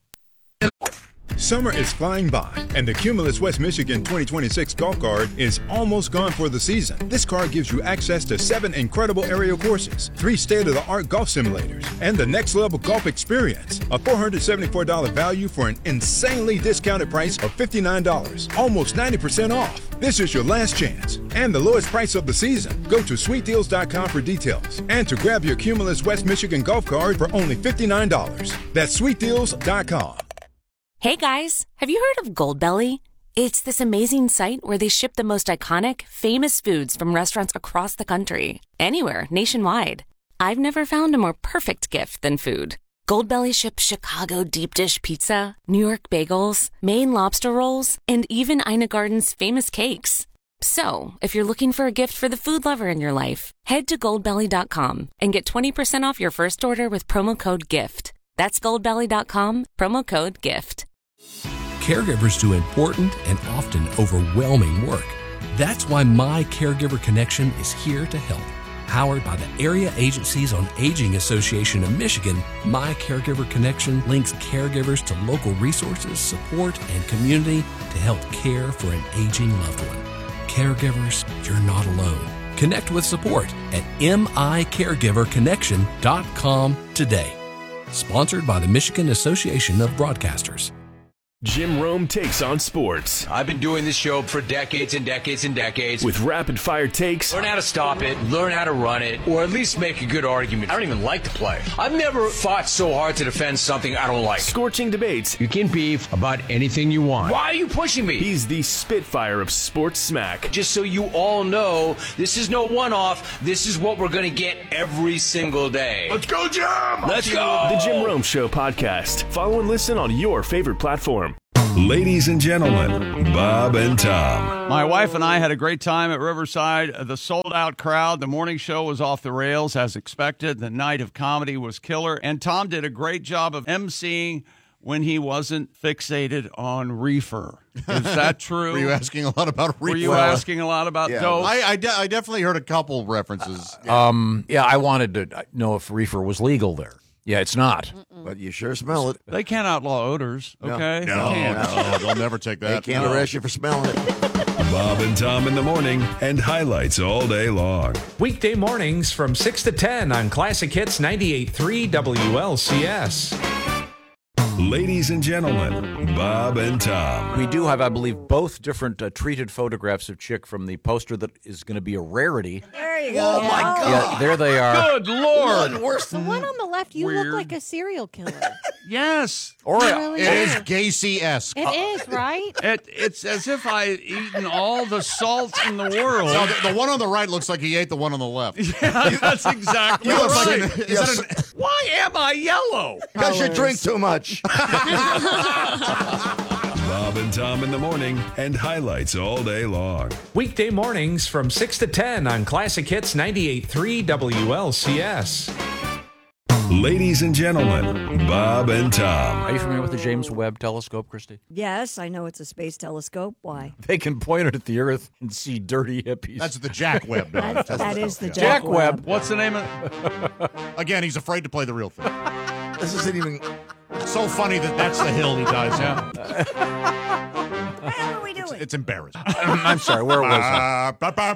Summer is flying by, and the Cumulus West Michigan 2026 golf cart is almost gone for the season. This car gives you access to 7 incredible aerial courses, 3 state-of-the-art golf simulators, and the next-level golf experience. A $474 value for an insanely discounted price of $59, almost 90% off. This is your last chance, and the lowest price of the season. Go to sweetdeals.com for details, and to grab your Cumulus West Michigan golf cart for only $59. That's sweetdeals.com. Hey guys, have you heard of Goldbelly? It's this amazing site where they ship the most iconic, famous foods from restaurants across the country, anywhere, nationwide. I've never found a more perfect gift than food. Goldbelly ships Chicago deep dish pizza, New York bagels, Maine lobster rolls, and even Ina Garden's famous cakes. So, if you're looking for a gift for the food lover in your life, head to goldbelly.com and get 20% off your first order with promo code GIFT. That's goldbelly.com, promo code GIFT. Caregivers do important and often overwhelming work. That's why My Caregiver Connection is here to help. Powered by the Area Agencies on Aging Association of Michigan, My Caregiver Connection links caregivers to local resources, support, and community to help care for an aging loved one. Caregivers, you're not alone. Connect with support at micaregiverconnection.com today. Sponsored by the Michigan Association of Broadcasters. Jim Rome takes on sports. I've been doing this show for decades and decades and decades. With rapid-fire takes. Learn how to stop it, learn how to run it, or at least make a good argument. I don't even like the play. I've never fought so hard to defend something I don't like. Scorching debates. You can beef about anything you want. Why are you pushing me? He's the Spitfire of sports smack. Just so you all know, this is no one-off. This is what we're going to get every single day. Let's go, Jim! Let's go! The Jim Rome Show podcast. Follow and listen on your favorite platform. Ladies and gentlemen, Bob and Tom. My wife and I had a great time at Riverside. The sold-out crowd. The morning show was off the rails, as expected. The night of comedy was killer. And Tom did a great job of emceeing when he wasn't fixated on reefer. Is that true? Were you asking a lot about reefer? Were you asking a lot about dope? I definitely heard a couple references. Yeah, I wanted to know if reefer was legal there. Yeah, it's not. But you sure smell it. They can't outlaw odors, okay? No, they'll never take that. They can't arrest you for smelling it. Bob and Tom in the morning and highlights all day long. Weekday mornings from 6 to 10 on Classic Hits 98.3 WLCS. Ladies and gentlemen, Bob and Tom. We do have, I believe, both different treated photographs of Chick from the poster that is going to be a rarity. There you go. Oh, my God. Yeah, there they are. Good Lord. The one on the left, you look like a serial killer. Yes. Or You really It is do. Gacy-esque. It is, right? It's as if I had eaten all the salt in the world. No, the one on the right looks like he ate the one on the left. Yeah, that's exactly He looks right. like is that Why am I yellow? Because you drink too much. Bob and Tom in the morning and highlights all day long. Weekday mornings from 6 to 10 on Classic Hits 98.3 WLCS. Ladies and gentlemen, Bob and Tom. Are you familiar with the James Webb Telescope, Christy? Yes, I know it's a space telescope. Why? They can point it at the Earth and see dirty hippies. That's the Jack Webb. That is the Jack Webb. What's the name of Again, he's afraid to play the real thing. This isn't even... It's so funny that's the hill he dies on. What are we doing? It's embarrassing. I'm sorry, where was I?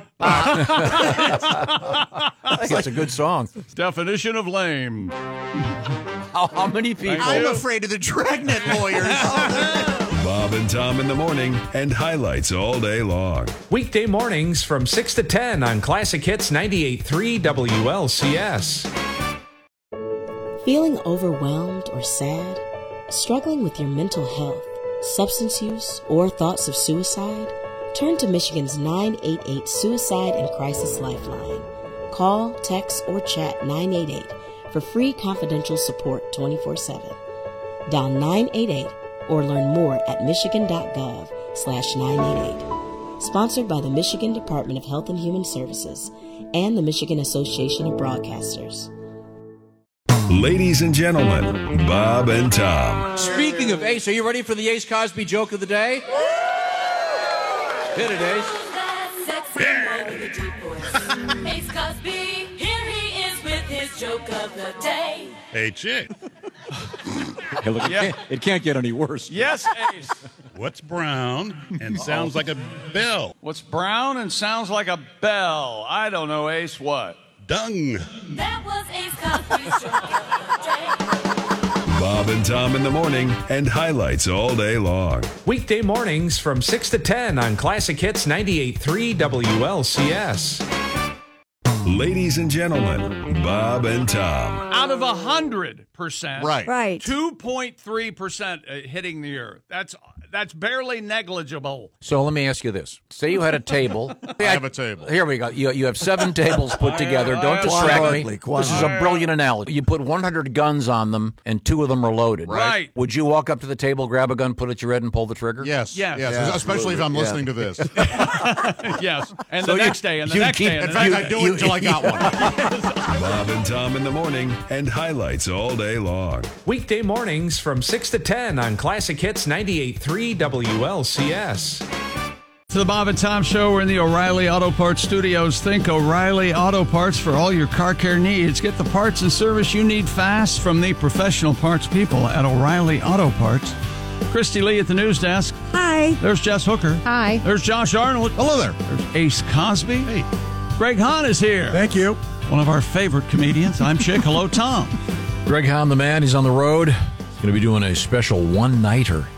I think it's a good song. definition of lame? How many people? I'm afraid of the Dragnet lawyers. Bob and Tom in the morning and highlights all day long. Weekday mornings from 6 to 10 on Classic Hits 98.3 WLCS. Feeling overwhelmed or sad? Struggling with your mental health, substance use, or thoughts of suicide? Turn to Michigan's 988 Suicide and Crisis Lifeline. Call, text, or chat 988 for free confidential support 24/7. Dial 988 or learn more at michigan.gov/988. Sponsored by the Michigan Department of Health and Human Services and the Michigan Association of Broadcasters. Ladies and gentlemen, Bob and Tom. Speaking of Ace, are you ready for the Ace Cosby joke of the day? Hit it, Ace. Ace Cosby, here he is with his joke of the day. Hey, Chick. Hey, look, it can't get any worse. Yes, Ace. What's brown and sounds like a bell? What's brown and sounds like a bell? I don't know, Ace. What? Dung. That was Ace Cosby's joke of the day. Bob and Tom in the morning and highlights all day long. Weekday mornings from 6 to 10 on Classic Hits 98.3 WLCS. Ladies and gentlemen, Bob and Tom. Out of 100%, Right. 2.3% hitting the earth. That's barely negligible. So let me ask you this. Say you had a table. I have a table. Here we go. You have 7 tables put together. Don't distract me. This is a brilliant analogy. You put 100 guns on them, and 2 of them are loaded. Right. Would you walk up to the table, grab a gun, put it at your head, and pull the trigger? Yes. Yes. Yes. Especially if I'm listening to this. Yes. And So the you- next day, and the you next keep- day, and In the fact, next I day. do it until I got one. Bob and Tom in the morning and highlights all day long. Weekday mornings from 6 to 10 on Classic Hits 98.3 WLCS. To the Bob and Tom Show, we're in the O'Reilly Auto Parts Studios. Think O'Reilly Auto Parts for all your car care needs. Get the parts and service you need fast from the professional parts people at O'Reilly Auto Parts. Christy Lee at the news desk. Hi. There's Jess Hooker. Hi. There's Josh Arnold. Hello there. There's Ace Cosby. Hey. Greg Hahn is here. Thank you. One of our favorite comedians. I'm Chick. Hello, Tom. Greg Hahn, the man, he's on the road. He's going to be doing a special one-nighter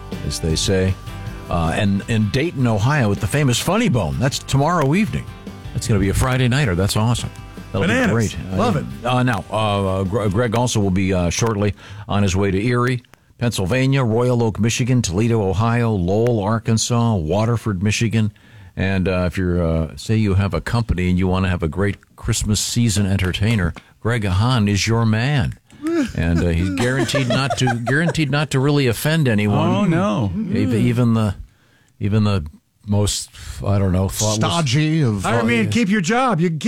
as they say. And in Dayton, Ohio, at the famous Funny Bone. That's tomorrow evening. That's going to be a Friday nighter. That's awesome. That'll Bananas. be great. Love it. Now, Greg also will be shortly on his way to Erie, Pennsylvania, Royal Oak, Michigan, Toledo, Ohio, Lowell, Arkansas, Waterford, Michigan. And if you're, say you have a company and you want to have a great Christmas season entertainer, Greg Hahn is your man. And he's guaranteed not to really offend anyone. Oh, no. Even the most, I don't know, thoughtless. Stodgy of. I mean, keep your job. You